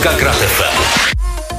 Волгоград ФМ.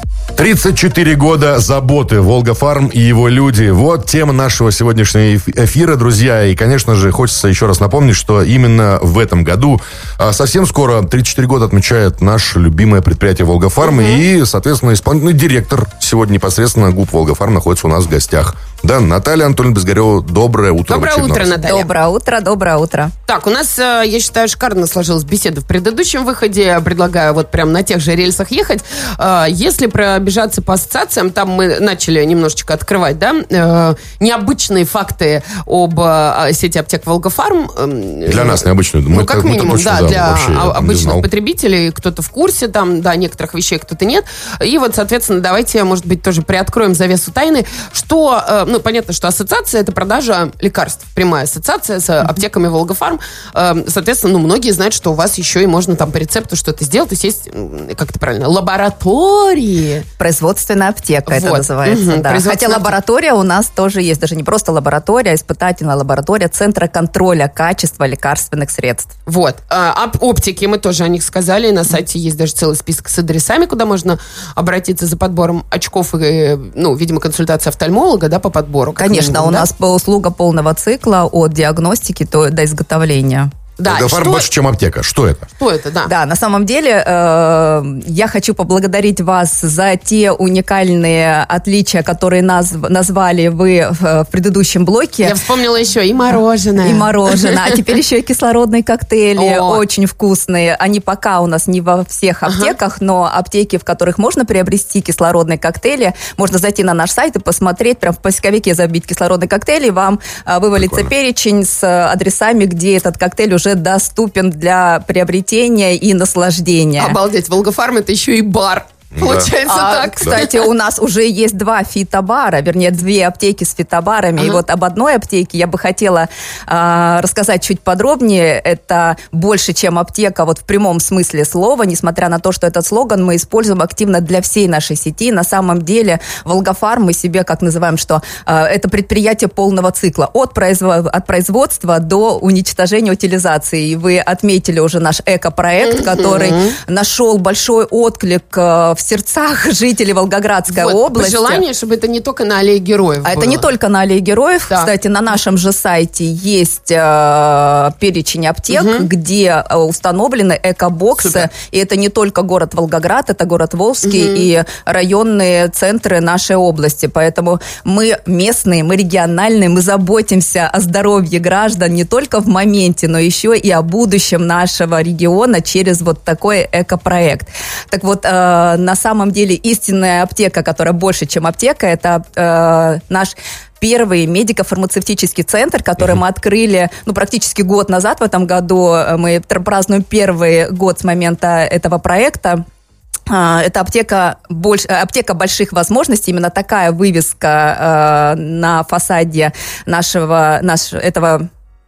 34 года заботы. Волгофарм и его люди. Вот тема нашего сегодняшнего эфира, друзья. И, конечно же, хочется еще раз напомнить, что именно в этом году, совсем скоро, 34 года отмечает наше любимое предприятие Волгофарм. И, соответственно, исполнительный директор сегодня непосредственно ГУП Волгофарм находится у нас в гостях. Да, Наталья Анатольевна Безгорева, доброе утро. Доброе утро, Наталья. Доброе утро. Так, у нас, я считаю, шикарно сложилась беседа в предыдущем выходе. Предлагаю вот прям на тех же рельсах ехать. Если пробежаться по ассоциациям, там мы начали немножечко открывать, да, необычные факты об сети аптек Волгофарм. Для нас необычные. Ну, как минимум, да, для обычных потребителей. Кто-то в курсе, там, да, некоторых вещей, кто-то нет. И вот, соответственно, давайте, может быть, тоже приоткроем завесу тайны, что... Ну, понятно, что ассоциация – это продажа лекарств. Прямая ассоциация с аптеками Волгофарм. Соответственно, многие знают, что у вас еще и можно там по рецепту что-то сделать. То есть как это правильно? Лаборатории. Производственная аптека это называется, да. Хотя лаборатория у нас тоже есть. Даже не просто лаборатория, а испытательная лаборатория Центра контроля качества лекарственных средств. Вот. Об оптике мы тоже о них сказали. На сайте есть даже целый список с адресами, куда можно обратиться за подбором очков и, видимо, консультация офтальмолога, да, по подбору. Конечно, у нас услуга полного цикла от диагностики до изготовления. Да, Волгофарм больше, чем аптека. Что это? Что это, да? Да, на самом деле я хочу поблагодарить вас за те уникальные отличия, которые назвали вы в предыдущем блоке. Я вспомнила еще и мороженое. И мороженое. А теперь еще и кислородные коктейли. Очень вкусные. Они пока у нас не во всех аптеках, но аптеки, в которых можно приобрести кислородные коктейли, можно зайти на наш сайт и посмотреть, прям в поисковике забить кислородные коктейли, вам вывалится перечень с адресами, где этот коктейль уже доступен для приобретения и наслаждения. Обалдеть, Волгофарм это еще и бар. Получается так. Кстати, у нас уже есть 2 фитобара, вернее, 2 аптеки с фитобарами. И вот об одной аптеке я бы хотела рассказать чуть подробнее. Это больше, чем аптека, вот в прямом смысле слова, несмотря на то, что этот слоган мы используем активно для всей нашей сети. На самом деле Волгофарм мы себе как называем, что это предприятие полного цикла. От производства до уничтожения, утилизации. И вы отметили уже наш экопроект, который нашел большой отклик в сердцах жителей Волгоградской области. Пожелание, чтобы это не только на Аллее Героев было. Это не только на Аллее Героев. Да. Кстати, на нашем же сайте есть перечень аптек, где установлены экобоксы. Супер. И это не только город Волгоград, это город Волжский и районные центры нашей области. Поэтому мы местные, мы региональные, мы заботимся о здоровье граждан не только в моменте, но еще и о будущем нашего региона через вот такой экопроект. Так вот, на самом деле истинная аптека, которая больше, чем аптека, это наш первый медико-фармацевтический центр, который мы открыли, практически год назад, в этом году. Мы празднуем первый год с момента этого проекта. Это аптека больших возможностей. Именно такая вывеска на фасаде этого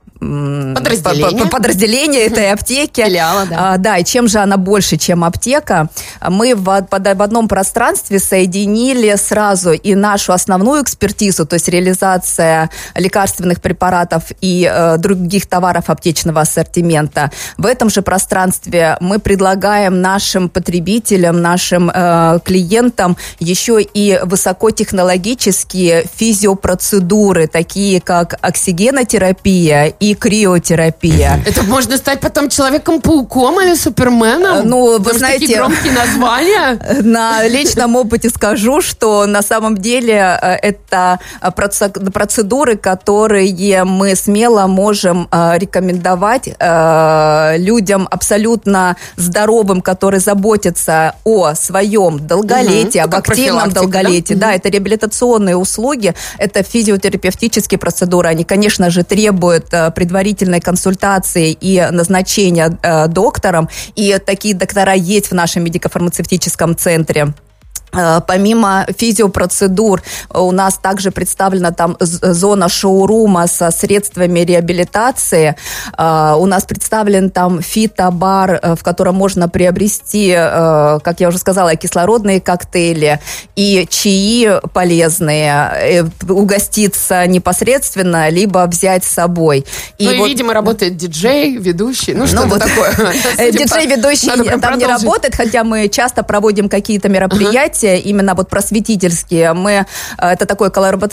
подразделения этой аптеки. Филиала, да. Да, и чем же она больше, чем аптека? Мы в одном пространстве соединили сразу и нашу основную экспертизу, то есть реализация лекарственных препаратов и других товаров аптечного ассортимента. В этом же пространстве мы предлагаем нашим потребителям, нашим клиентам еще и высокотехнологические физиопроцедуры, такие как оксигенотерапия и криотерапия. Это можно стать потом Человеком-пауком или Суперменом? Вы знаете... Такие громкие названия. На личном опыте скажу, что на самом деле это процедуры, которые мы смело можем рекомендовать людям абсолютно здоровым, которые заботятся о своем долголетии, об активном долголетии. Да, это реабилитационные услуги, это физиотерапевтические процедуры. Они, конечно же, требуют предварительной консультации и назначения доктором. И такие доктора есть в нашем медико-фармацевтическом центре. Помимо физиопроцедур, у нас также представлена там зона шоурума со средствами реабилитации. У нас представлен там фитобар, в котором можно приобрести, как я уже сказала, кислородные коктейли и чаи полезные, угоститься непосредственно, либо взять с собой. И видимо, работает диджей, ведущий, что-то такое. Диджей-ведущий там не работает, хотя мы часто проводим какие-то мероприятия, именно просветительские. Это такое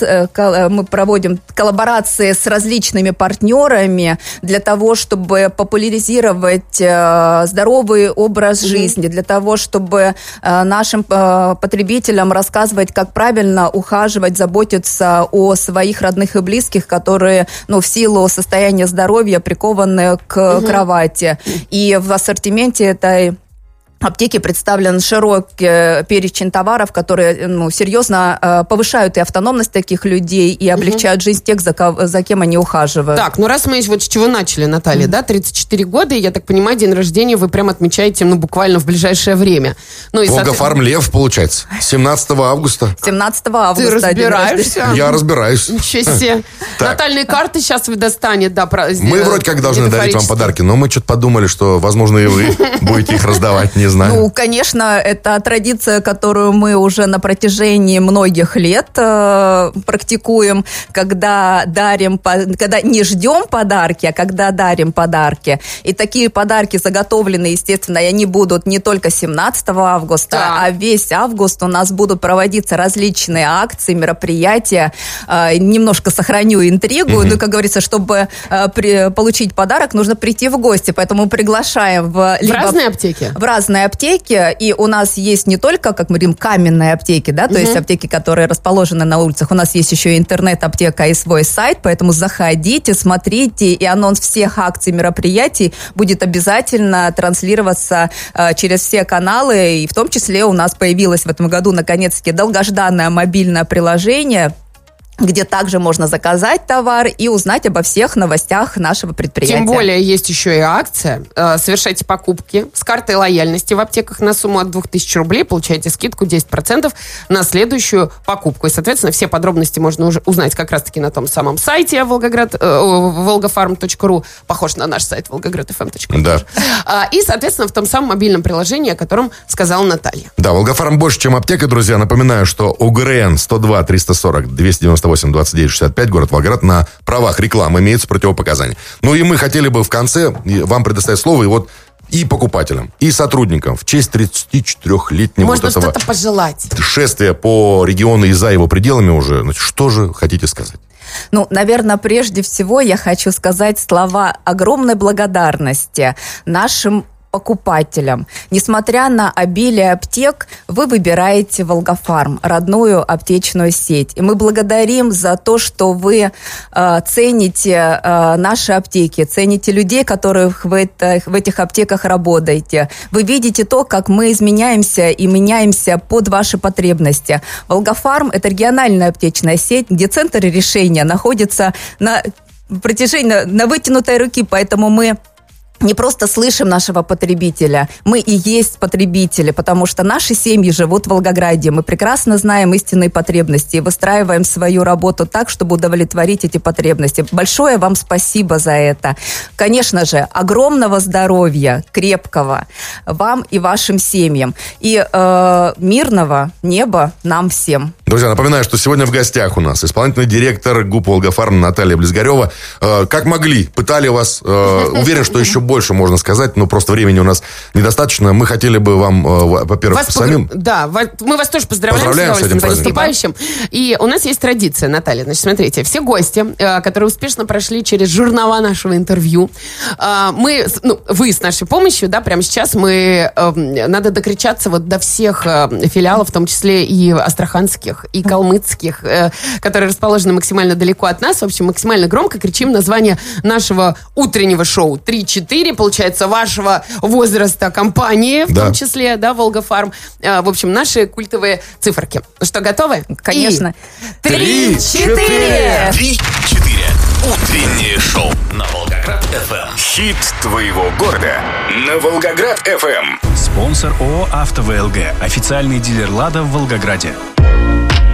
мы проводим коллаборации с различными партнерами для того, чтобы популяризировать здоровый образ жизни, для того, чтобы нашим потребителям рассказывать, как правильно ухаживать, заботиться о своих родных и близких, которые, в силу состояния здоровья прикованы к кровати. И в ассортименте этой аптеке представлен широкий перечень товаров, которые серьезно повышают и автономность таких людей, и облегчают жизнь тех, за кем они ухаживают. Так, раз мы с чего начали, Наталья, 34 года, я так понимаю, день рождения вы прям отмечаете, буквально в ближайшее время. Волгофарм Лев, получается, 17 августа. 17 августа. Ты разбираешься? Я разбираюсь. Ничего себе. Натальные карты сейчас вы достанет, да. Мы вроде как должны дарить вам подарки, но мы что-то подумали, что, возможно, и вы будете их раздавать, не знаю. Конечно, это традиция, которую мы уже на протяжении многих лет практикуем, когда не ждем подарки, а когда дарим подарки. И такие подарки заготовлены, естественно, и они будут не только 17 августа, а весь август у нас будут проводиться различные акции, мероприятия. Немножко сохраню интригу, как говорится, чтобы получить подарок, нужно прийти в гости, поэтому приглашаем в разные аптеки? В разные аптеки, и у нас есть не только, как мы говорим, каменные аптеки, да, то есть аптеки, которые расположены на улицах, у нас есть еще интернет-аптека и свой сайт, поэтому заходите, смотрите, и анонс всех акций, мероприятий будет обязательно транслироваться через все каналы, и в том числе у нас появилось в этом году, наконец-таки, долгожданное мобильное приложение, где также можно заказать товар и узнать обо всех новостях нашего предприятия. Тем более есть еще и акция. Совершайте покупки с картой лояльности в аптеках на сумму от 2000 рублей, получаете скидку 10% на следующую покупку. И, соответственно, все подробности можно уже узнать как раз-таки на том самом сайте volgofarm.ru, похож на наш сайт volgogradfm.ru. Да. И, соответственно, в том самом мобильном приложении, о котором сказала Наталья. Да, Волгофарм больше, чем аптека, друзья. Напоминаю, что УГРН 102 340 298 29 65, город Волгоград, на правах рекламы имеются противопоказания. И мы хотели бы в конце вам предоставить слово и покупателям, и сотрудникам в честь 34-летнего Можно что-то пожелать. Шествия по региону и за его пределами уже. Что же хотите сказать? Наверное, прежде всего я хочу сказать слова огромной благодарности нашим покупателям. Несмотря на обилие аптек, вы выбираете Волгофарм, родную аптечную сеть. И мы благодарим за то, что вы цените наши аптеки, цените людей, которых в этих аптеках работаете. Вы видите то, как мы изменяемся и меняемся под ваши потребности. Волгофарм – это региональная аптечная сеть, где центр решения находится на вытянутой руке, поэтому мы не просто слышим нашего потребителя, мы и есть потребители, потому что наши семьи живут в Волгограде, мы прекрасно знаем истинные потребности и выстраиваем свою работу так, чтобы удовлетворить эти потребности. Большое вам спасибо за это. Конечно же, огромного здоровья, крепкого вам и вашим семьям. И мирного неба нам всем. Друзья, напоминаю, что сегодня в гостях у нас исполнительный директор ГУП «Волгофарм» Наталья Близгарева. Как могли, пытали вас. Уверен, что еще больше можно сказать, но просто времени у нас недостаточно. Мы хотели бы вам, во-первых, самим... Да, мы вас тоже поздравляем с этим наступающим. И у нас есть традиция, Наталья. Значит, смотрите, все гости, которые успешно прошли через жернова нашего интервью, вы с нашей помощью, да, прямо сейчас надо докричаться до всех филиалов, в том числе и астраханских, и калмыцких, которые расположены максимально далеко от нас. В общем, максимально громко кричим название нашего утреннего шоу 3-4, получается, вашего возраста компании, в том числе, да, Волгофарм. В общем, наши культовые циферки. Что, готовы? Конечно. 3-4! 3-4. Утреннее шоу на Волгоград ФМ. Хит твоего города на Волгоград ФМ. Спонсор ООО «АвтоВЛГ». Официальный дилер «Лада» в Волгограде.